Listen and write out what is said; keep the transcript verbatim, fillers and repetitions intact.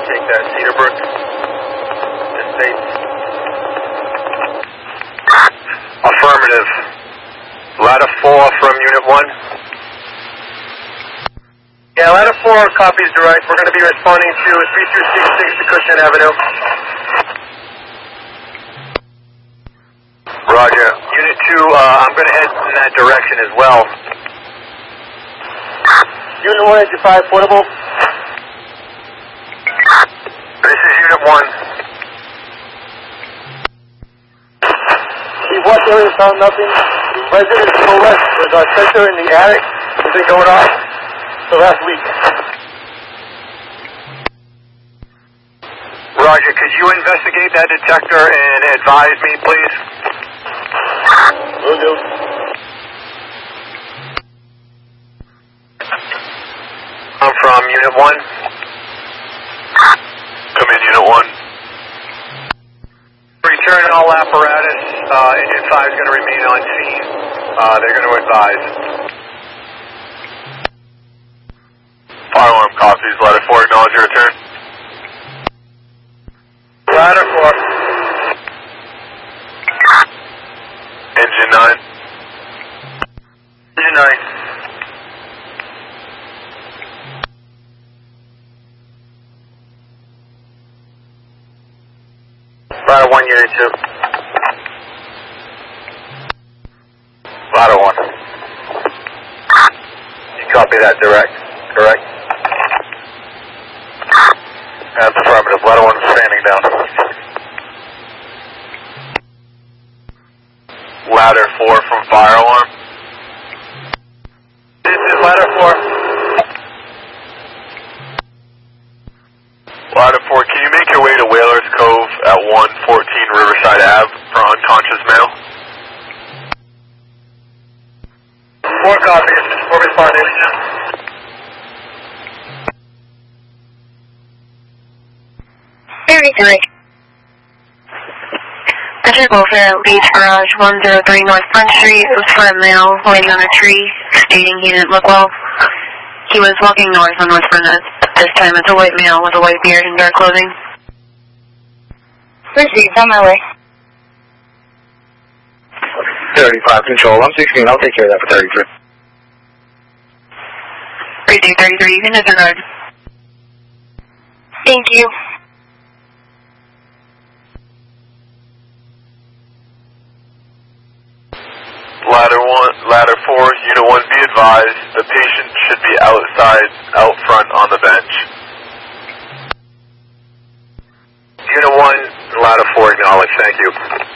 Take that, Cedarbrook. Estate. Affirmative. Ladder four from Unit one. Yeah, Ladder four copies direct. We're going to be responding to three two six six Cushman Avenue. Roger. Unit two, uh, I'm going to head in that direction as well. Unit one eighty-five, portable. This is Unit one. We've watched area, found nothing. Residents to the west, there's our sensor in the attic. It's been going off the last week. Roger, could you investigate that detector and advise me, please? Will do. I'm from Unit one. Come in, Unit one. Return all apparatus. Uh, Engine five is going to remain on scene. Uh, they're going to advise. Fire alarm copies. Ladder four, acknowledge your return. Ladder four. Engine nine. Engine nine. Ladder one, Unit two. Ladder one. You copy that direct, correct? That's affirmative. Ladder one standing down. Ladder four from fire alarm. This is ladder four. Ladder four, can you make your way to Whalers Cove at one fourteen Riverside Ave for unconscious male? Four copies. Four responding. Very good. Patrick Welfare, Beach Garage, one oh three North Front Street. It was for a male waiting on a tree, stating he didn't look well. He was walking north on North Front. This time it's a white male with a white beard and dark clothing. Proceed, on my way. thirty-five Control, one sixteen, I'll take care of that for thirty-three. Reading thirty-three, you can disregard. Thank you. Ladder one, ladder four, Unit one, be advised, the patient should be outside, out front on the bench. Unit one, ladder four, acknowledge, thank you.